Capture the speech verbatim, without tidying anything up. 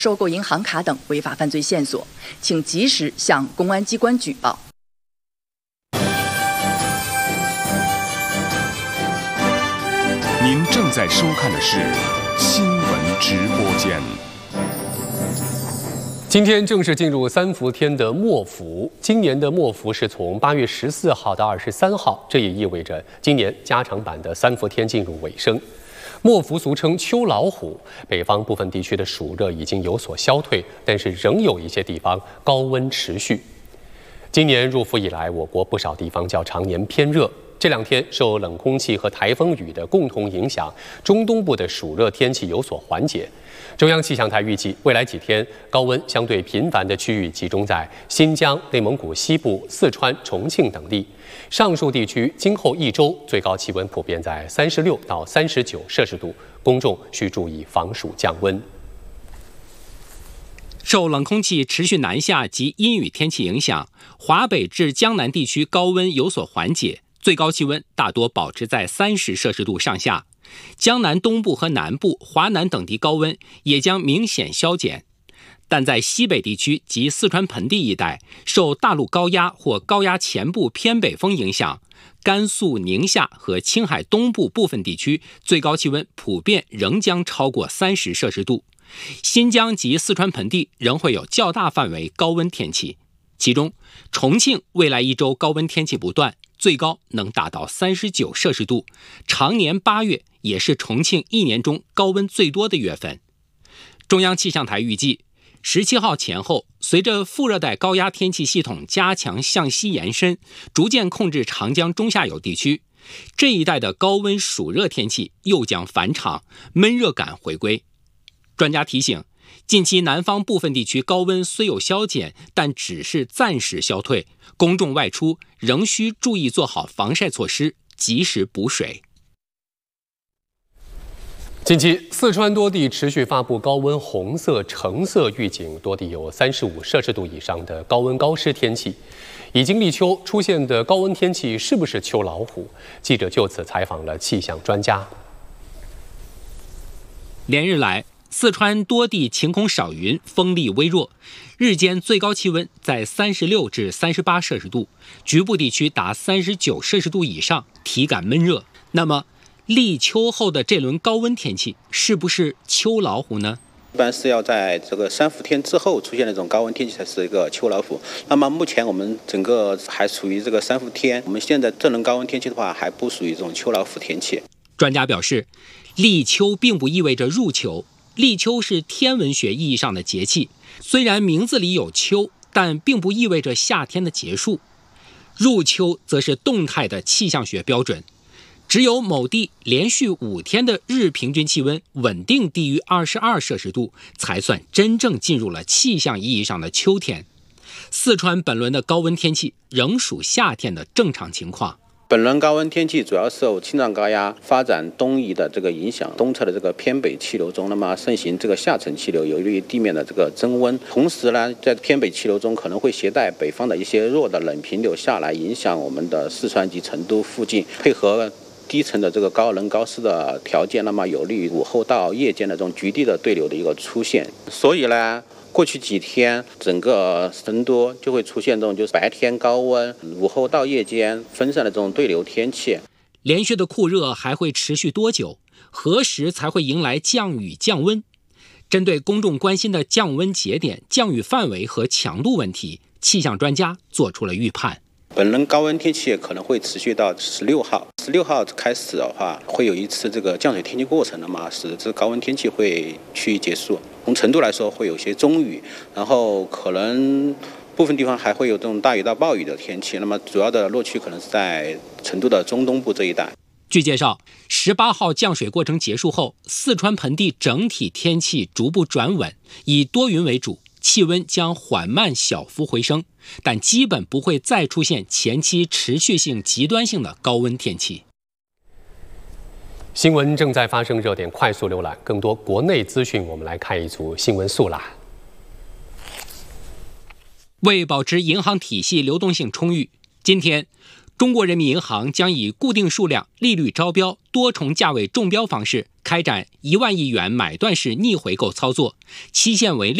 收购银行卡等违法犯罪线索，请及时向公安机关举报。 您正在收看的是新闻直播间。 今天正式进入三伏天的末伏，今年的末伏是从八月十四号到二十三号，这也意味着今年加长版的三伏天进入尾声。末伏俗称秋老虎，北方部分地区的暑热已经有所消退，但是仍有一些地方高温持续。今年入伏以来，我国不少地方较常年偏热。这两天受冷空气和台风雨的共同影响，中东部的暑热天气有所缓解。中央气象台预计，未来几天高温相对频繁的区域集中在新疆、内蒙古西部、四川、重庆等地。上述地区今后一周最高气温普遍在三十六到三十九摄氏度，公众需注意防暑降温。 受冷空气持续南下及阴雨天气影响，华北至江南地区高温有所缓解，最高气温大多保持在三十摄氏度上下。江南东部和南部、华南等地高温也将明显消减，但在西北地区及四川盆地一带，受大陆高压或高压前部偏北风影响，甘肃、宁夏和青海东部部分地区最高气温普遍仍将超过三十摄氏度。新疆及四川盆地仍会有较大范围高温天气，其中重庆未来一周高温天气不断，最高能达到三十九摄氏度，常年八月也是重庆一年中高温最多的月份。中央气象台预计，十七号前后，随着副热带高压天气系统加强向西延伸，逐渐控制长江中下游地区，这一带的高温暑热天气又将返场，闷热感回归。专家提醒，近期南方部分地区高温虽有消减，但只是暂时消退，公众外出仍需注意做好防晒措施，及时补水。 近期，四川多地持续发布高温红色、橙色预警，多地有三十五摄氏度以上的高温高湿天气。已经立秋出现的高温天气是不是秋老虎？记者就此采访了气象专家。 连日来，四川多地晴空少云，风力微弱，日间最高气温在三十六至三十八摄氏度，局部地区达三十九摄氏度以上，体感闷热。那么，立秋后的这轮高温天气是不是秋老虎呢？ 一般是要在这个三伏天之后出现那种高温天气才是一个秋老虎。那么目前我们整个还处于这个三伏天，我们现在这轮高温天气的话，还不属于这种秋老虎天气。 专家表示，立秋并不意味着入秋。立秋是天文学意义上的节气，虽然名字里有秋，但并不意味着夏天的结束。入秋则是动态的气象学标准，只有某地连续五天的日平均气温稳定低于二十二摄氏度，才算真正进入了气象意义上的秋天。四川本轮的高温天气仍属夏天的正常情况。 本轮高温天气主要受青藏高压发展东移的这个影响，东侧的这个偏北气流中，那么盛行这个下沉气流，有利于地面的这个增温。同时呢，在偏北气流中可能会携带北方的一些弱的冷平流下来，影响我们的四川及成都附近，配合低层的这个高冷高湿的条件，那么有利于午后到夜间的这种局地的对流的一个出现。所以呢，过去几天，整个成都就会出现这种就是白天高温，午后到夜间分散的这种对流天气。 连续的酷热还会持续多久？何时才会迎来降雨降温？针对公众关心的降温节点、降雨范围和强度问题，气象专家做出了预判。 本轮高温天气可能会持续到十六号，十六号开始的话，会有一次这个降水天气过程，那么使这高温天气会趋于结束。从程度来说，会有些中雨，然后可能部分地方还会有这种大雨到暴雨的天气。那么主要的落区可能是在成都的中东部这一带。 据介绍，十八号降水过程结束后，四川盆地整体天气逐步转稳，以多云为主。气温将缓慢小幅回升，但基本不会再出现前期持续性极端性的高温天气。 新闻正在发生，热点快速浏览。更多国内资讯，我们来看一组新闻速览。 为保持银行体系流动性充裕，今天中国人民银行将以固定数量、利率招标、多重价位中标方式开展一万亿元买断式逆回购操作，期限为